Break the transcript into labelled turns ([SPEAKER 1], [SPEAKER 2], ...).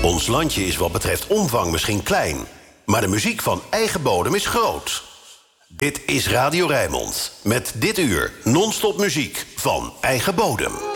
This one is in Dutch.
[SPEAKER 1] Ons landje is wat betreft omvang misschien klein, maar de muziek van eigen bodem is groot. Dit is Radio Rijnmond, met dit uur non-stop muziek van eigen bodem.